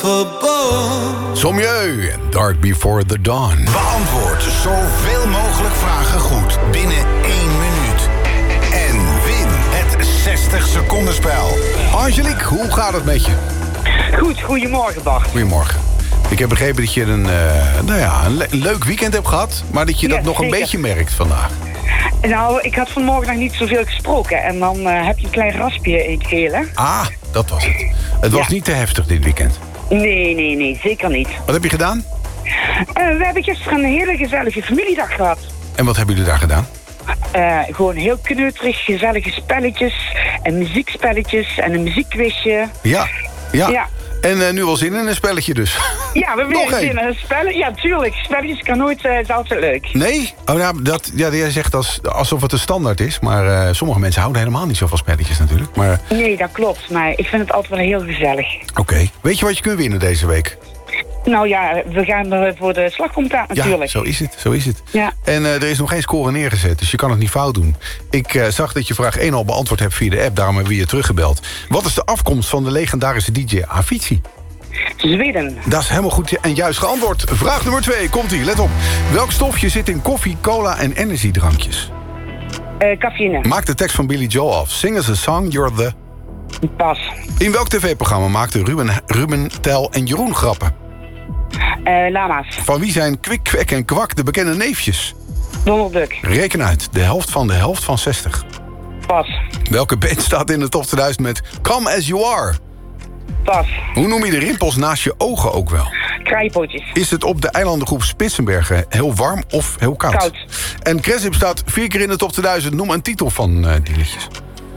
Sommieu en Dark Before the Dawn. Beantwoord zoveel mogelijk vragen goed binnen 1 minuut. En win het 60 seconden spel. Angelique, hoe gaat het met je? Goed, goedemorgen Bart. Goedemorgen. Ik heb begrepen dat je een leuk weekend hebt gehad, maar dat je dat nog een beetje merkt vandaag. Nou, ik had vanmorgen nog niet zoveel gesproken. En dan heb je een klein raspje in het geel, hè? Ah, dat was het. Het was niet te heftig dit weekend. Nee, zeker niet. Wat heb je gedaan? We hebben gisteren een hele gezellige familiedag gehad. En wat hebben jullie daar gedaan? Gewoon heel kneuterig, gezellige spelletjes en muziekspelletjes en een muziekquizje. Ja. En nu al zin in een spelletje dus. Ja, we hebben zin in een spelletje. Ja, tuurlijk. Spelletjes kan nooit, is altijd leuk. Nee? Oh, nou, jij zegt alsof het een standaard is. Maar sommige mensen houden helemaal niet zo van spelletjes natuurlijk. Maar... Nee, dat klopt. Maar ik vind het altijd wel heel gezellig. Oké. Weet je wat je kunt winnen deze week? Nou ja, we gaan er voor de slagkomtaat natuurlijk. Ja, zo is het. Ja. En er is nog geen score neergezet, dus je kan het niet fout doen. Ik zag dat je vraag 1 al beantwoord hebt via de app, daarom hebben we je teruggebeld. Wat is de afkomst van de legendarische DJ Avicii? Zweden. Dat is helemaal goed en juist geantwoord. Vraag nummer 2, komt-ie, let op. Welk stofje zit in koffie, cola en energiedrankjes? Cafeïne. Maak de tekst van Billy Joel af. Sing us a song, you're the... Pas. In welk tv-programma maakten Ruben, Tel en Jeroen grappen? Lama's. Van wie zijn Kwik, Kwek en Kwak de bekende neefjes? Donald Duck. Reken uit, de helft van 60. Pas. Welke band staat in de top 2000 met Come As You Are? Pas. Hoe noem je de rimpels naast je ogen ook wel? Kraaienpootjes. Is het op de eilandengroep Spitsenbergen heel warm of heel koud? Koud. En Cresip staat 4 keer in de top 2000. Noem een titel van die liedjes.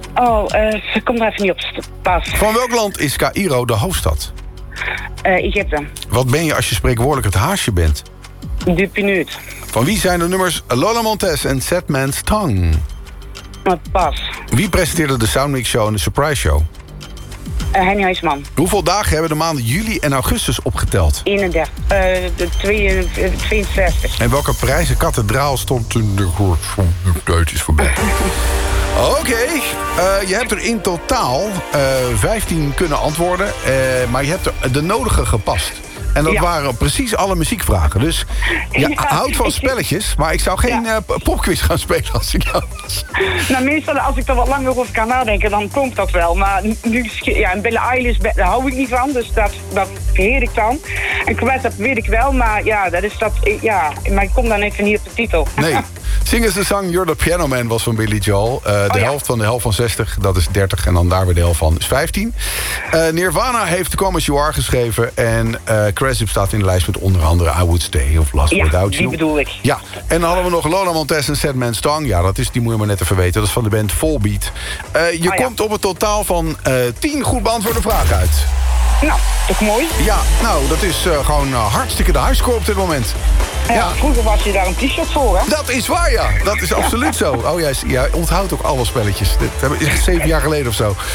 Ze komt er even niet op. Pas. Van welk land is Caïro de hoofdstad? Egypte. Wat ben je als je spreekwoordelijk het haasje bent? Dupinuut. Van wie zijn de nummers Lola Montez en Sad Man's Tongue? Pas. Wie presenteerde de Soundmix Show en de Surprise Show? Henny Huisman. Hoeveel dagen hebben de maanden juli en augustus opgeteld? 31. 62. En welke prijzenkathedraal stond in de koord van de Duitsers voorbij? Oké, je hebt er in totaal 15 kunnen antwoorden. Maar je hebt er de nodige gepast. En dat waren precies alle muziekvragen. Dus je houdt van spelletjes, maar ik zou geen popquiz gaan spelen als ik jou was. Nou, meestal als ik er wat langer over kan nadenken, dan komt dat wel. Maar nu, en Billie Eilish, daar hou ik niet van, dus dat verheer ik dan. En Quest, dat weet ik wel, maar maar ik kom dan even niet op de titel. Nee. Sing us the song You're the Piano Man was van Billy Joel. De helft van 60, dat is 30. En dan daar weer de helft van is 15. Nirvana heeft Come As You Are geschreven. En Cresip staat in de lijst met onder andere I Would Stay of Lost Without You. Die bedoel ik. Ja, en dan hadden we nog Lola Montez en Sad Man's Tongue. Ja, die moet je maar net even weten. Dat is van de band Volbeat. Je komt op een totaal van 10 goed beantwoorde vragen uit. Nou, toch mooi? Ja, nou, dat is gewoon hartstikke de highscore op dit moment. Ja, vroeger was je daar een t-shirt voor, hè? Dat is waar, ja. Dat is absoluut zo. Oh, jij onthoudt ook alle spelletjes. Dat is 7 jaar geleden of zo.